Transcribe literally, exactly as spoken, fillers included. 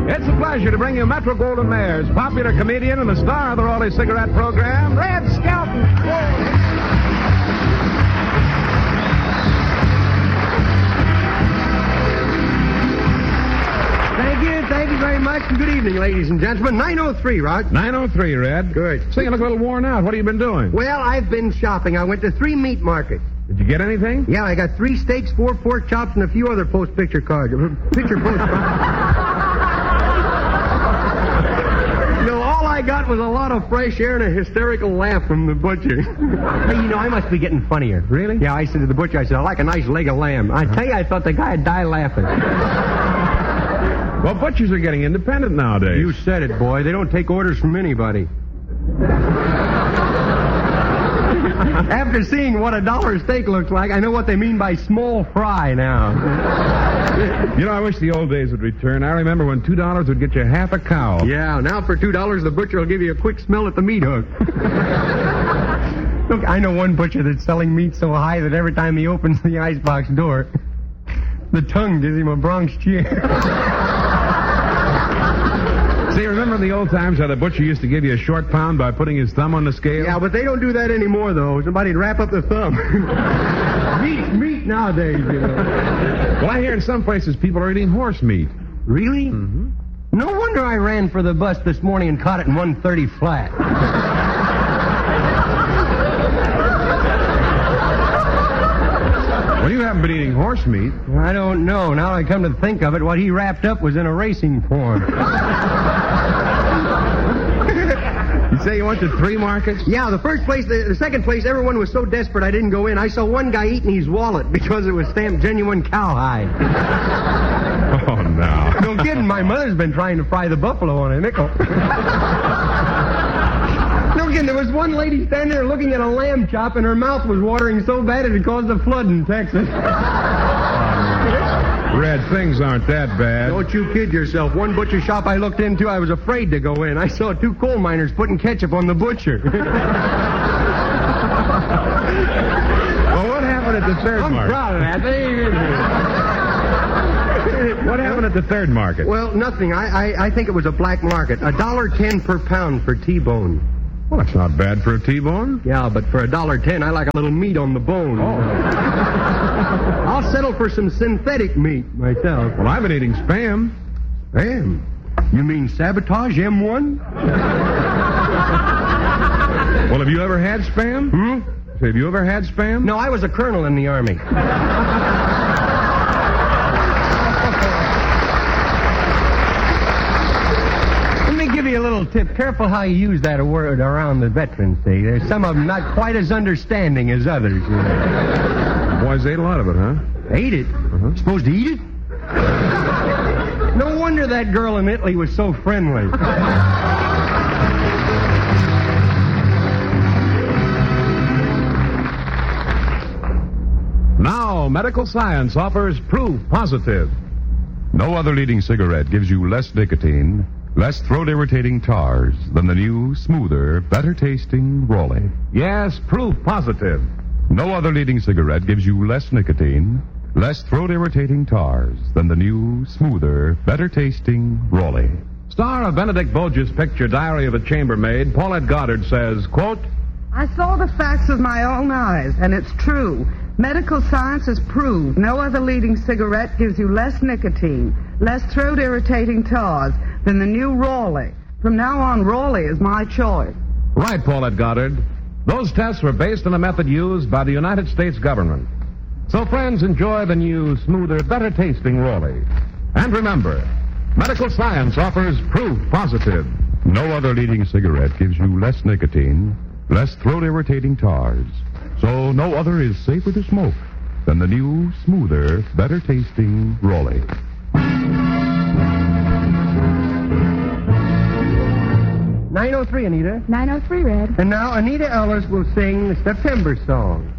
It's a pleasure to bring you Metro Golden Mares, popular comedian and the star of the Raleigh Cigarette program, Red Skelton. Thank you, thank you very much, and good evening, ladies and gentlemen. nine oh three, Rod. nine oh three, Red. Good. So you look a little worn out. What have you been doing? Well, I've been shopping. I went to three meat markets. Did you get anything? Yeah, I got three steaks, four pork chops, and a few other post-picture cards. Picture post No, all I got was a lot of fresh air and a hysterical laugh from the butcher. Hey, you know, I must be getting funnier. Really? Yeah, I said to the butcher, I said, I like a nice leg of lamb. I tell you, I thought the guy'd die laughing. Well, butchers are getting independent nowadays. You said it, boy. They don't take orders from anybody. After seeing what a dollar steak looks like, I know what they mean by small fry now. You know, I wish the old days would return. I remember when two dollars would get you half a cow. Yeah, now for two dollars, the butcher will give you a quick smell at the meat hook. Look, I know one butcher that's selling meat so high that every time he opens the icebox door, the tongue gives him a Bronx cheer. See, remember in the old times how the butcher used to give you a short pound by putting his thumb on the scale? Yeah, but they don't do that anymore, though. Somebody'd wrap up the thumb. Meat, meat nowadays, you know. Well, I hear in some places people are eating horse meat. Really? Mm-hmm. No wonder I ran for the bus this morning and caught it in one thirty flat. Well, you haven't been eating horse meat. I don't know. Now I come to think of it, what he wrapped up was in a racing form. You say you went to three markets? Yeah, the first place, the, the second place, everyone was so desperate I didn't go in. I saw one guy eating his wallet because it was stamped genuine cowhide. Oh, no. No kidding, my mother's been trying to fry the buffalo on a nickel. No kidding, there was one lady standing there looking at a lamb chop and her mouth was watering so bad it had caused a flood in Texas. Red, things aren't that bad. Don't you kid yourself. One butcher shop I looked into, I was afraid to go in. I saw two coal miners putting ketchup on the butcher. Well, what happened at the third I'm market? proud of that. They ain't in here. What happened at the third market? Well, nothing. I, I, I think it was a black market. A dollar ten per pound for T-bone. Well, that's not bad for a T-bone. Yeah, but for a dollar ten, I like a little meat on the bone. Oh. I'll settle for some synthetic meat myself. Well, I've been eating Spam. Spam? You mean Sabotage M one? Well, have you ever had Spam? Hmm? Say, have you ever had Spam? No, I was a colonel in the Army. Let me give you a little tip. Careful how you use that word around the veterans, see. There's some of them not quite as understanding as others, you know. Boys ate a lot of it, huh? Ate it? Uh-huh. Supposed to eat it? No wonder that girl in Italy was so friendly. Now, medical science offers proof positive. No other leading cigarette gives you less nicotine, less throat-irritating tars than the new, smoother, better-tasting Raleigh. Yes, proof positive. No other leading cigarette gives you less nicotine, less throat-irritating tars than the new, smoother, better-tasting Raleigh. Star of Benedict Boge's picture, Diary of a Chambermaid, Paulette Goddard says, quote, I saw the facts with my own eyes, and it's true. Medical science has proved no other leading cigarette gives you less nicotine, less throat-irritating tars than the new Raleigh. From now on, Raleigh is my choice. Right, Paulette Goddard. Those tests were based on a method used by the United States government. So, friends, enjoy the new, smoother, better-tasting Raleigh. And remember, medical science offers proof positive. No other leading cigarette gives you less nicotine, less throat-irritating tars. So no other is safer to smoke than the new, smoother, better-tasting Raleigh. nine oh three, Anita. nine oh three, Red. And now Anita Ellis will sing the September song.